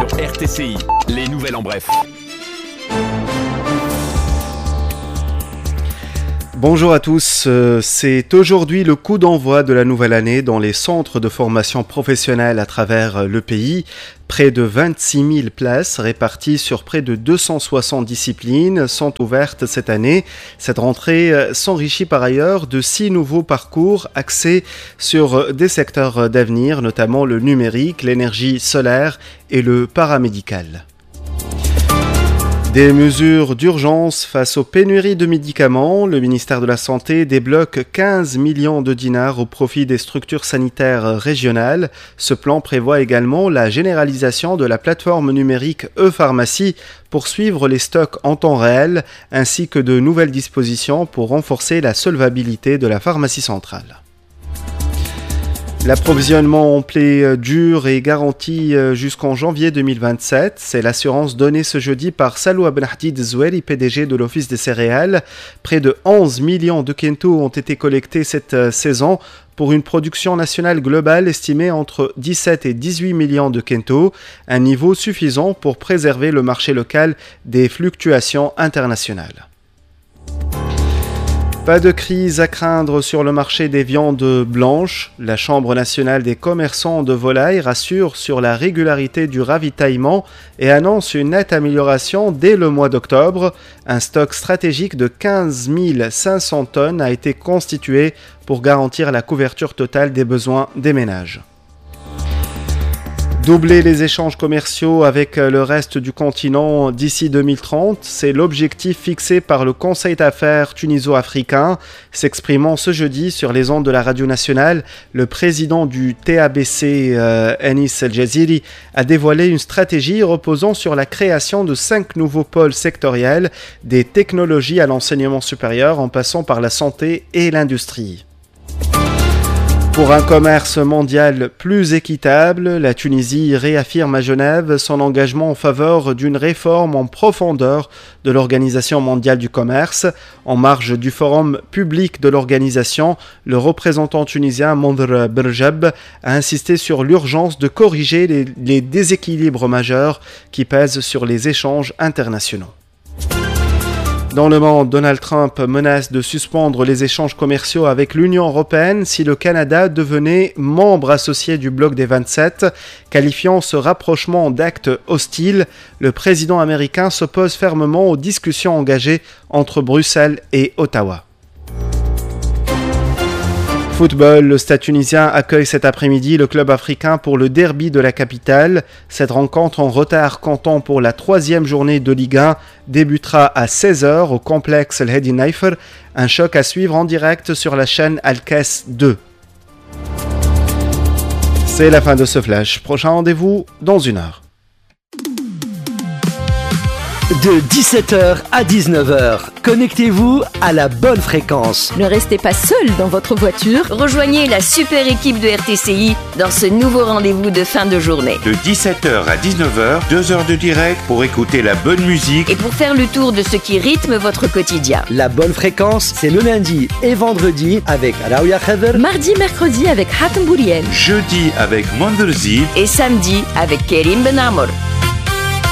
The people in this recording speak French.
sur RTCI. Les nouvelles en bref. Bonjour à tous, c'est aujourd'hui le coup d'envoi de la nouvelle année dans les centres de formation professionnelle à travers le pays. Près de 26 000 places réparties sur près de 260 disciplines sont ouvertes cette année. Cette rentrée s'enrichit par ailleurs de 6 nouveaux parcours axés sur des secteurs d'avenir, notamment le numérique, l'énergie solaire et le paramédical. Des mesures d'urgence face aux pénuries de médicaments. Le ministère de la Santé débloque 15 millions de dinars au profit des structures sanitaires régionales. Ce plan prévoit également la généralisation de la plateforme numérique e-pharmacie pour suivre les stocks en temps réel, ainsi que de nouvelles dispositions pour renforcer la solvabilité de la pharmacie centrale. L'approvisionnement en blé dur est garanti jusqu'en janvier 2027. C'est l'assurance donnée ce jeudi par Salou Abnahdi Zoueri, PDG de l'Office des céréales. Près de 11 millions de quintaux ont été collectés cette saison pour une production nationale globale estimée entre 17 et 18 millions de quintaux, un niveau suffisant pour préserver le marché local des fluctuations internationales. Pas de crise à craindre sur le marché des viandes blanches. La Chambre nationale des commerçants de volailles rassure sur la régularité du ravitaillement et annonce une nette amélioration dès le mois d'octobre. Un stock stratégique de 15 500 tonnes a été constitué pour garantir la couverture totale des besoins des ménages. Doubler les échanges commerciaux avec le reste du continent d'ici 2030, c'est l'objectif fixé par le Conseil d'affaires tuniso-africain. S'exprimant ce jeudi sur les ondes de la radio nationale, le président du TABC, Anis El Jaziri, a dévoilé une stratégie reposant sur la création de 5 nouveaux pôles sectoriels, des technologies à l'enseignement supérieur en passant par la santé et l'industrie. Pour un commerce mondial plus équitable, la Tunisie réaffirme à Genève son engagement en faveur d'une réforme en profondeur de l'Organisation mondiale du commerce. En marge du forum public de l'organisation, le représentant tunisien Mondr Berjab a insisté sur l'urgence de corriger les déséquilibres majeurs qui pèsent sur les échanges internationaux. Dans le monde, Donald Trump menace de suspendre les échanges commerciaux avec l'Union européenne si le Canada devenait membre associé du bloc des 27, qualifiant ce rapprochement d'acte hostile. Le président américain s'oppose fermement aux discussions engagées entre Bruxelles et Ottawa. Football, le Stade tunisien accueille cet après-midi le club africain pour le derby de la capitale. Cette rencontre en retard comptant pour la 3e journée de Ligue 1 débutera à 16h au complexe El Hedi Naifer. Un choc à suivre en direct sur la chaîne Al-Kes 2. C'est la fin de ce flash. Prochain rendez-vous dans 1 heure. De 17h à 19h, connectez-vous à la bonne fréquence. Ne restez pas seul dans votre voiture. Rejoignez la super équipe de RTCI dans ce nouveau rendez-vous de fin de journée. De 17h à 19h, 2 heures de direct pour écouter la bonne musique et pour faire le tour de ce qui rythme votre quotidien. La bonne fréquence, c'est le lundi et vendredi avec Raouya Khader. Mardi, mercredi avec Hatem Bouriel. Jeudi avec Mondr Zid. Et samedi avec Kerim Ben Amor.